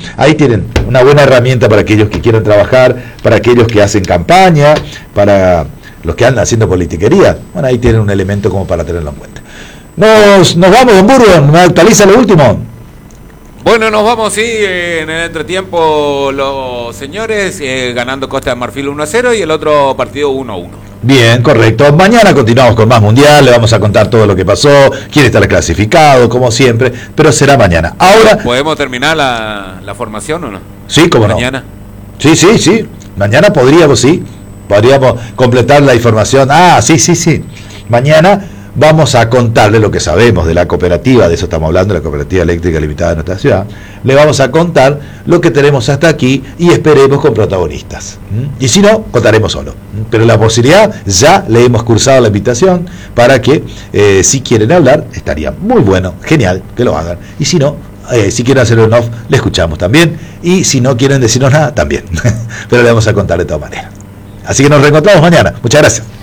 ahí tienen una buena herramienta para aquellos que quieran trabajar, para aquellos que hacen campaña, para los que andan haciendo politiquería. Bueno, ahí tienen un elemento como para tenerlo en cuenta. Nos vamos, don Burgo, ¿me actualiza lo último? Bueno, nos vamos, sí, en el entretiempo los señores ganando Costa de Marfil 1-0 y el otro partido 1-1. Bien, correcto. Mañana continuamos con más Mundial, le vamos a contar todo lo que pasó, quién está clasificado, como siempre, pero será mañana. Ahora, ¿podemos terminar la formación o no? Sí, cómo mañana. No. Sí. Mañana podríamos completar la información. Sí. Mañana vamos a contarle lo que sabemos de la cooperativa, de eso estamos hablando, la Cooperativa Eléctrica Limitada de nuestra ciudad. Le vamos a contar lo que tenemos hasta aquí y esperemos con protagonistas. Y si no, contaremos solo. Pero la posibilidad, ya le hemos cursado la invitación para que, si quieren hablar, estaría muy bueno, genial que lo hagan. Y si no, si quieren hacerlo en off, le escuchamos también. Y si no quieren decirnos nada, también. Pero le vamos a contar de todas maneras. Así que nos reencontramos mañana. Muchas gracias.